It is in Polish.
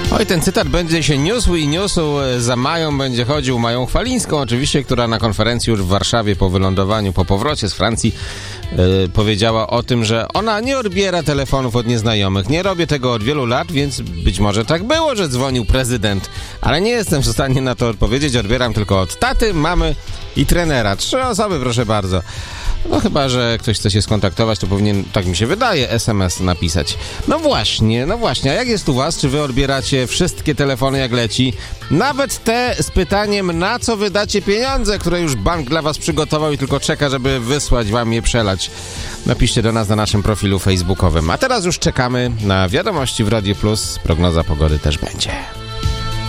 Oj, ten cytat będzie się niósł i niósł. Za Mają będzie chodził, Mają Chwalińską oczywiście, która na konferencji już w Warszawie po wylądowaniu, po powrocie z Francji powiedziała o tym, że ona nie odbiera telefonów od nieznajomych. Nie robię tego od wielu lat, więc być może tak było, że dzwonił prezydent. Ale nie jestem w stanie na to odpowiedzieć. Odbieram tylko od taty, mamy i trenera. 3 osoby, proszę bardzo. No chyba, że ktoś chce się skontaktować, to powinien, tak mi się wydaje, SMS napisać. No właśnie, a jak jest u was? Czy wy odbieracie wszystkie telefony jak leci? Nawet te z pytaniem, na co wydacie pieniądze, które już bank dla was przygotował i tylko czeka, żeby wysłać wam je przelać. Napiszcie do nas na naszym profilu facebookowym. A teraz już czekamy na wiadomości w Radio Plus. Prognoza pogody też będzie.